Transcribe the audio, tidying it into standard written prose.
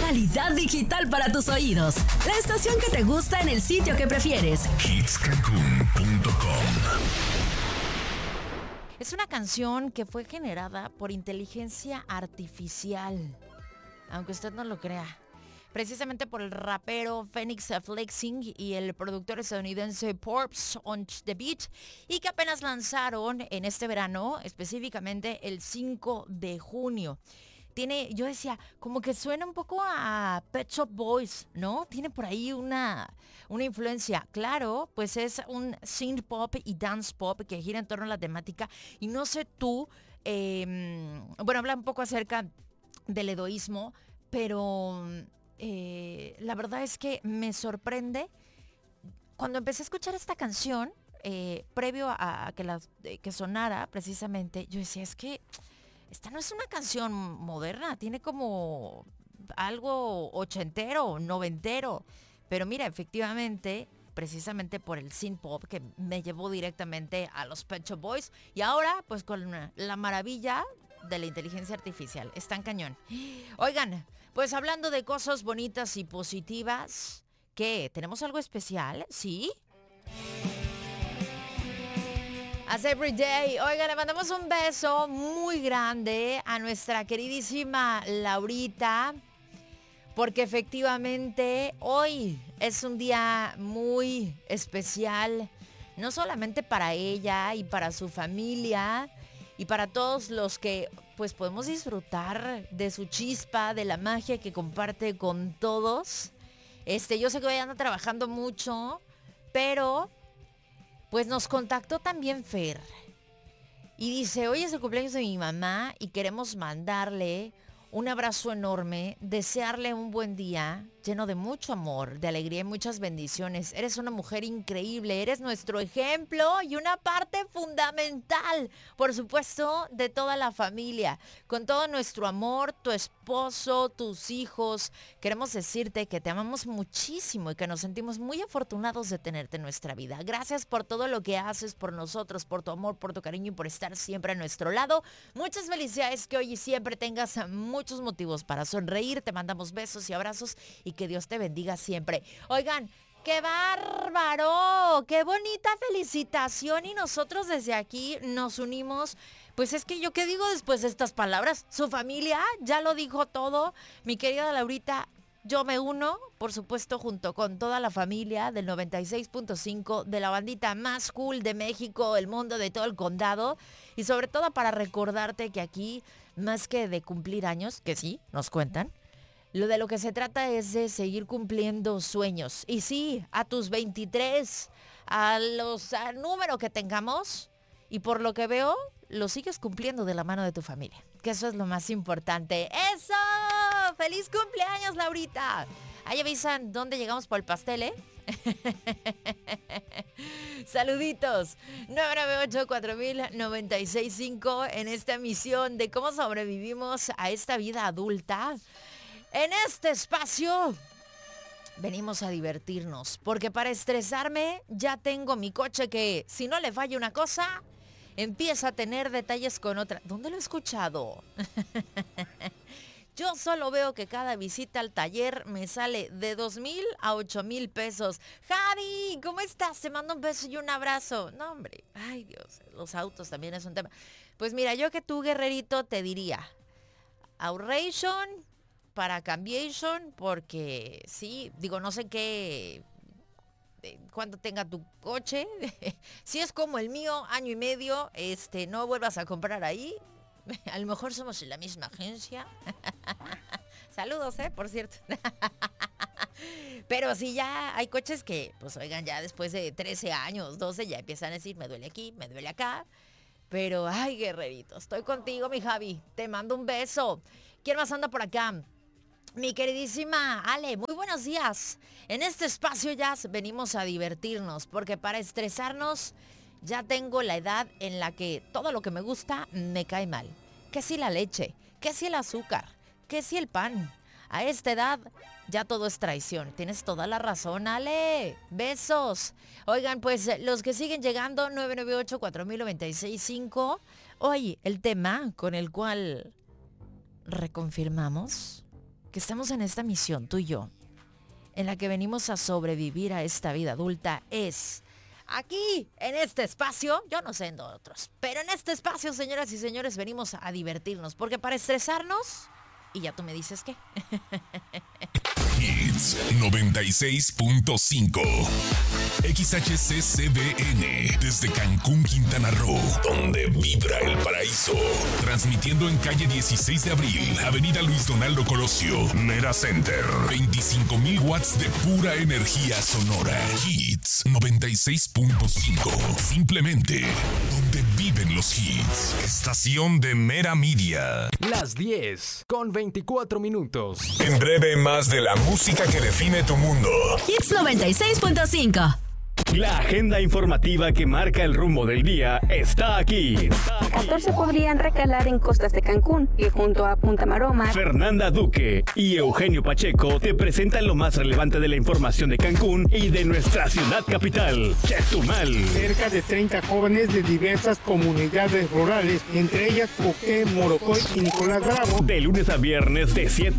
calidad digital para tus oídos. La estación que te gusta en el sitio que prefieres. hitscancun.com. Es una canción que fue generada por inteligencia artificial, aunque usted no lo crea. Precisamente por el rapero Phoenix Flexing y el productor estadounidense Pops on the Beat, y que apenas lanzaron en este verano, específicamente el 5 de junio. Yo decía, como que suena un poco a Pet Shop Boys, ¿no? Tiene por ahí una influencia. Claro, pues es un synth pop y dance pop que gira en torno a la temática. Y no sé tú, habla un poco acerca del egoísmo, pero la verdad es que me sorprende. Cuando empecé a escuchar esta canción, previo a que sonara precisamente, yo decía, es que esta no es una canción moderna, tiene como algo ochentero, noventero. Pero mira, efectivamente, precisamente por el synth pop que me llevó directamente a los Pet Shop Boys. Y ahora, pues con la maravilla de la inteligencia artificial. Es tan cañón. Oigan, pues hablando de cosas bonitas y positivas, ¿qué? ¿Tenemos algo especial? ¿Sí? As every day. Oiga, le mandamos un beso muy grande a nuestra queridísima Laurita, porque efectivamente hoy es un día muy especial, no solamente para ella y para su familia y para todos los que pues podemos disfrutar de su chispa, de la magia que comparte con todos. Yo sé que hoy anda trabajando mucho, pero pues nos contactó también Fer y dice, hoy es el cumpleaños de mi mamá y queremos mandarle un abrazo enorme, desearle un buen día lleno de mucho amor, de alegría y muchas bendiciones. Eres una mujer increíble, eres nuestro ejemplo y una parte fundamental, por supuesto, de toda la familia. Con todo nuestro amor, tu esposo, tus hijos, queremos decirte que te amamos muchísimo y que nos sentimos muy afortunados de tenerte en nuestra vida. Gracias por todo lo que haces por nosotros, por tu amor, por tu cariño y por estar siempre a nuestro lado. Muchas felicidades, que hoy y siempre tengas muchos motivos para sonreír. Te mandamos besos y abrazos y que Dios te bendiga siempre. Oigan, ¡qué bárbaro! ¡Qué bonita felicitación! Y nosotros desde aquí nos unimos. Pues es que yo, ¿qué digo después de estas palabras? Su familia ya lo dijo todo. Mi querida Laurita, yo me uno, por supuesto, junto con toda la familia del 96.5, de la bandita más cool de México, el mundo, de todo el condado. Y sobre todo para recordarte que aquí, más que de cumplir años, que sí, nos cuentan, de lo que se trata es de seguir cumpliendo sueños. Y sí, a tus 23, al número que tengamos, y por lo que veo, lo sigues cumpliendo de la mano de tu familia. Que eso es lo más importante. ¡Eso! ¡Feliz cumpleaños, Laurita! Ahí avisan dónde llegamos por el pastel, ¿eh? Saluditos. 998-4000-965 en esta emisión de cómo sobrevivimos a esta vida adulta. En este espacio venimos a divertirnos, porque para estresarme ya tengo mi coche que, si no le falla una cosa, empieza a tener detalles con otra. ¿Dónde lo he escuchado? Yo solo veo que cada visita al taller me sale de 2,000 a 8,000 pesos. Javi, ¿cómo estás? Te mando un beso y un abrazo. No, hombre, ay Dios, los autos también es un tema. Pues mira, yo que tú, guerrerito, te diría, ahorration para cambiation, porque sí, digo, no sé qué, cuánto tenga tu coche. Si es como el mío, año y medio, no vuelvas a comprar ahí. A lo mejor somos en la misma agencia. Saludos, por cierto. Pero sí, ya hay coches que, pues oigan, ya después de 13 años, 12, ya empiezan a decir, me duele aquí, me duele acá. Pero, ay, guerrerito, estoy contigo, mi Javi. Te mando un beso. ¿Quién más anda por acá? Mi queridísima Ale, muy buenos días. En este espacio ya venimos a divertirnos, porque para estresarnos ya tengo la edad en la que todo lo que me gusta me cae mal. Que si la leche, que si el azúcar, que si el pan. A esta edad ya todo es traición. Tienes toda la razón, Ale. Besos. Oigan, pues los que siguen llegando, 998-4000-965. Hoy el tema con el cual reconfirmamos que estamos en esta misión, tú y yo, en la que venimos a sobrevivir a esta vida adulta es aquí, en este espacio, yo no sé en otros, pero en este espacio, señoras y señores, venimos a divertirnos, porque para estresarnos, y ya tú me dices qué. Hits 96.5 XHCCBN desde Cancún, Quintana Roo, donde vibra el paraíso. Transmitiendo en calle 16 de abril, avenida Luis Donaldo Colosio, Mera Center. 25,000 watts de pura energía sonora. Hits 96.5. Simplemente donde viven los hits. Estación de Mera Media. Las 10 con 24 minutos. En breve, más de la música que define tu mundo. Hits 96.5. La agenda informativa que marca el rumbo del día está aquí. 14 podrían recalar en costas de Cancún y junto a Punta Maroma. Fernanda Duque y Eugenio Pacheco te presentan lo más relevante de la información de Cancún y de nuestra ciudad capital, Chetumal. Cerca de 30 jóvenes de diversas comunidades rurales, entre ellas Coqué, Morocoy y Nicolás Bravo. De lunes a viernes de 7